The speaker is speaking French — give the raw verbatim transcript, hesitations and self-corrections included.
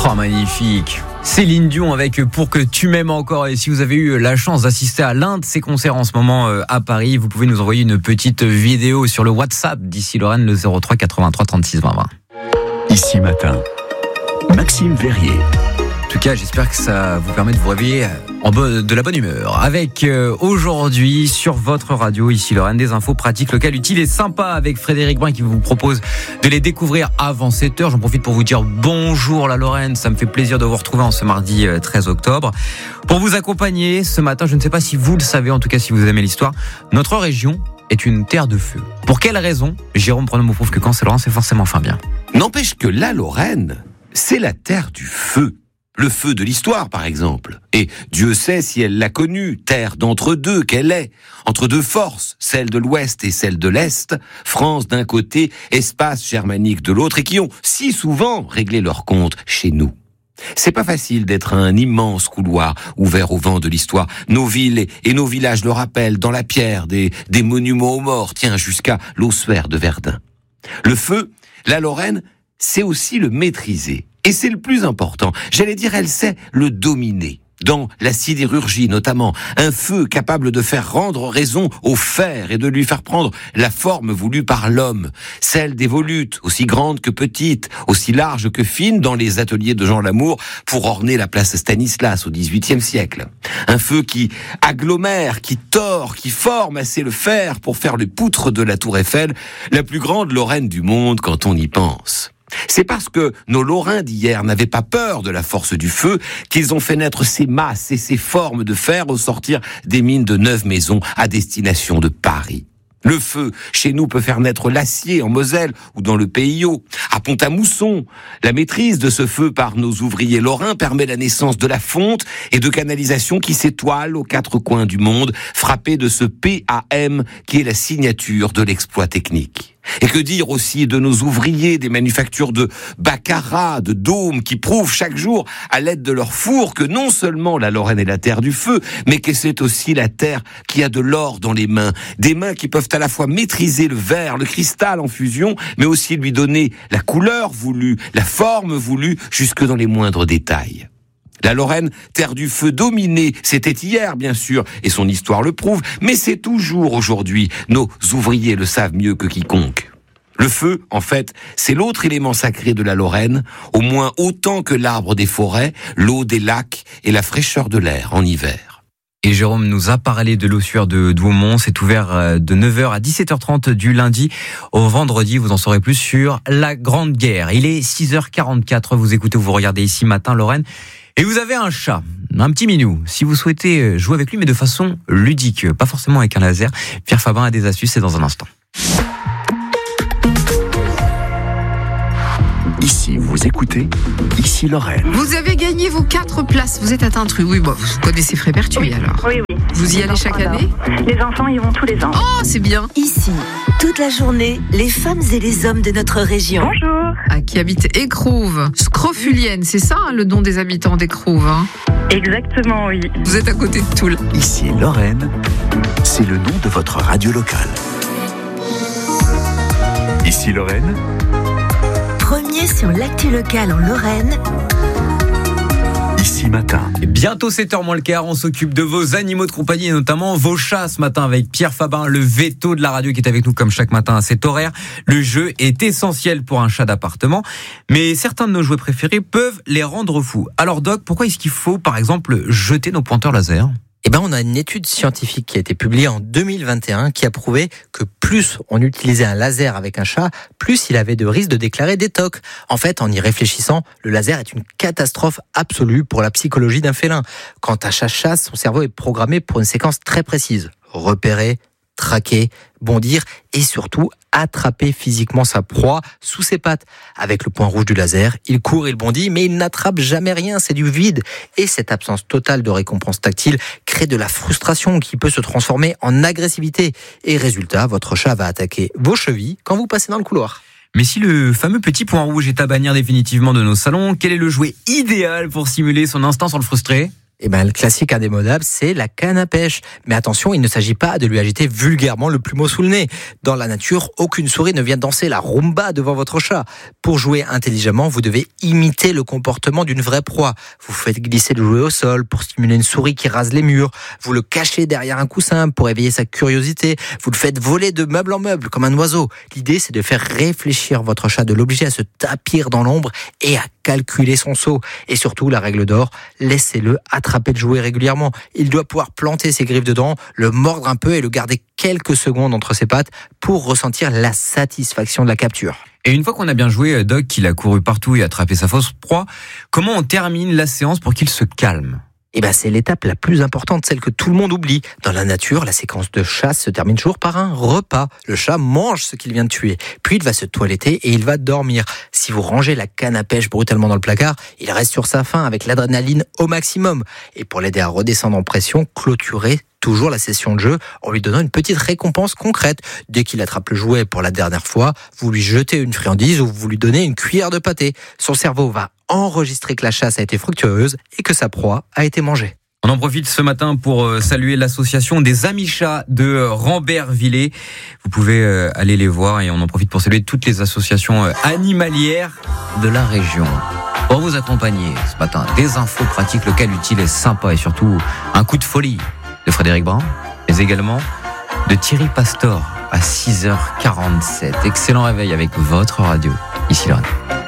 Oh, magnifique. Céline Dion avec Pour que tu m'aimes encore. Et si vous avez eu la chance d'assister à l'un de ses concerts en ce moment à Paris, vous pouvez nous envoyer une petite vidéo sur le WhatsApp d'Ici Lorraine, le zéro trois quatre-vingt-trois trente-six vingt vingt. Ici Matin, Maxime Verrier. En tout cas, j'espère que ça vous permet de vous réveiller en bonne, de la bonne humeur. Avec euh, aujourd'hui sur votre radio Ici Lorraine, des infos pratiques, locales, utiles et sympas avec Frédéric Brun qui vous propose de les découvrir avant sept heures. J'en profite pour vous dire bonjour la Lorraine. Ça me fait plaisir de vous retrouver en ce mardi treize octobre. Pour vous accompagner ce matin, je ne sais pas si vous le savez, en tout cas si vous aimez l'histoire, notre région est une terre de feu. Pour quelle raison ? Jérôme Pronom vous prouve que quand c'est Lorrain, c'est forcément fin bien. N'empêche que la Lorraine, c'est la terre du feu. Le feu de l'histoire, par exemple. Et Dieu sait si elle l'a connue, terre d'entre-deux qu'elle est. Entre deux forces, celle de l'Ouest et celle de l'Est, France d'un côté, espace germanique de l'autre, et qui ont si souvent réglé leur compte chez nous. C'est pas facile d'être un immense couloir ouvert au vent de l'histoire. Nos villes et nos villages le rappellent dans la pierre, des, des monuments aux morts, tiens, jusqu'à l'ossuaire de Verdun. Le feu, la Lorraine, c'est aussi le maîtriser. Et c'est le plus important. J'allais dire, elle sait le dominer. Dans la sidérurgie, notamment, un feu capable de faire rendre raison au fer et de lui faire prendre la forme voulue par l'homme. Celle des volutes, aussi grandes que petites, aussi larges que fines, dans les ateliers de Jean Lamour, pour orner la place Stanislas au dix-huitième siècle. Un feu qui agglomère, qui tord, qui forme assez le fer pour faire le poutre de la Tour Eiffel, la plus grande Lorraine du monde quand on y pense. C'est parce que nos Lorrains d'hier n'avaient pas peur de la force du feu qu'ils ont fait naître ces masses et ces formes de fer au sortir des mines de Neuve-Maisons à destination de Paris. Le feu, chez nous, peut faire naître l'acier en Moselle ou dans le Pays Haut. À Pont-à-Mousson, la maîtrise de ce feu par nos ouvriers lorrains permet la naissance de la fonte et de canalisations qui s'étoilent aux quatre coins du monde, frappées de ce P A M qui est la signature de l'exploit technique. Et que dire aussi de nos ouvriers des manufactures de baccarat, de dômes, qui prouvent chaque jour, à l'aide de leur four, que non seulement la Lorraine est la terre du feu, mais que c'est aussi la terre qui a de l'or dans les mains. Des mains qui peuvent à la fois maîtriser le verre, le cristal en fusion, mais aussi lui donner la couleur voulue, la forme voulue, jusque dans les moindres détails. La Lorraine, terre du feu dominée, c'était hier bien sûr, et son histoire le prouve, mais c'est toujours aujourd'hui. Nos ouvriers le savent mieux que quiconque. Le feu, en fait, c'est l'autre élément sacré de la Lorraine, au moins autant que l'arbre des forêts, l'eau des lacs et la fraîcheur de l'air en hiver. Et Jérôme nous a parlé de l'ossuaire de Douaumont. C'est ouvert de neuf heures à dix-sept heures trente du lundi au vendredi. Vous en saurez plus sur la Grande Guerre. Il est six heures quarante-quatre. Vous écoutez ou vous regardez Ici Matin Lorraine. Et vous avez un chat, un petit minou. Si vous souhaitez jouer avec lui, mais de façon ludique, pas forcément avec un laser, Pierre Fabin a des astuces, c'est dans un instant. Ici, vous écoutez Ici Lorraine. Vous avez gagné vos quatre places. Vous êtes à Tintru. Oui, bon, vous connaissez Frépertuis oui, alors. Oui, oui. Vous y les allez chaque année ? Les enfants y vont tous les ans. Oh, c'est bien. Ici, toute la journée, les femmes et les hommes de notre région. Bonjour. Ah, qui habite Écrouves. Scrofulienne, c'est ça hein, le nom des habitants d'Écrouves hein ? Exactement, oui. Vous êtes à côté de Toul. Ici Lorraine, c'est le nom de votre radio locale. Ici Lorraine, Premier sur l'actu locale en Lorraine. Ici Matin. Et bientôt sept heures moins le quart, on s'occupe de vos animaux de compagnie et notamment vos chats ce matin avec Pierre Fabin, le veto de la radio qui est avec nous comme chaque matin à cet horaire. Le jeu est essentiel pour un chat d'appartement, mais certains de nos jouets préférés peuvent les rendre fous. Alors Doc, pourquoi est-ce qu'il faut par exemple jeter nos pointeurs laser ? Eh ben, on a une étude scientifique qui a été publiée en deux mille vingt et un qui a prouvé que plus on utilisait un laser avec un chat, plus il avait de risques de déclarer des tocs. En fait, en y réfléchissant, le laser est une catastrophe absolue pour la psychologie d'un félin. Quand un chat chasse, son cerveau est programmé pour une séquence très précise. Repérer, traquer, bondir et surtout attraper physiquement sa proie sous ses pattes. Avec le point rouge du laser, il court, il bondit, mais il n'attrape jamais rien, c'est du vide. Et cette absence totale de récompense tactile crée de la frustration qui peut se transformer en agressivité. Et résultat, votre chat va attaquer vos chevilles quand vous passez dans le couloir. Mais si le fameux petit point rouge est à bannir définitivement de nos salons, quel est le jouet idéal pour simuler son instinct sans le frustrer ? Eh ben, le classique indémodable, c'est la canne à pêche. Mais attention, il ne s'agit pas de lui agiter vulgairement le plumeau sous le nez. Dans la nature, aucune souris ne vient danser la rumba devant votre chat. Pour jouer intelligemment, vous devez imiter le comportement d'une vraie proie. Vous faites glisser le jouet au sol pour stimuler une souris qui rase les murs. Vous le cachez derrière un coussin pour éveiller sa curiosité. Vous le faites voler de meuble en meuble comme un oiseau. L'idée, c'est de faire réfléchir votre chat, de l'obliger à se tapir dans l'ombre et à calculer son saut. Et surtout, la règle d'or, laissez-le attraper le jouet régulièrement. Il doit pouvoir planter ses griffes dedans, le mordre un peu et le garder quelques secondes entre ses pattes pour ressentir la satisfaction de la capture. Et une fois qu'on a bien joué, Doc, qu'il a couru partout et attrapé sa fausse proie, comment on termine la séance pour qu'il se calme ? Eh ben, c'est l'étape la plus importante, celle que tout le monde oublie. Dans la nature, la séquence de chasse se termine toujours par un repas. Le chat mange ce qu'il vient de tuer. Puis il va se toiletter et il va dormir. Si vous rangez la canne à pêche brutalement dans le placard, il reste sur sa faim avec l'adrénaline au maximum. Et pour l'aider à redescendre en pression, clôturez toujours la session de jeu en lui donnant une petite récompense concrète. Dès qu'il attrape le jouet pour la dernière fois, vous lui jetez une friandise ou vous lui donnez une cuillère de pâté. Son cerveau va enregistrer que la chasse a été fructueuse et que sa proie a été mangée. On en profite ce matin pour saluer l'association des Amis Chats de Rambervillers. Vous pouvez aller les voir et on en profite pour saluer toutes les associations animalières de la région. Pour vous accompagner ce matin, des infos pratiques locales utiles et sympas et surtout un coup de folie de Frédéric Brun, mais également de Thierry Pastor à six heures quarante-sept. Excellent réveil avec votre radio. Ici Lorraine.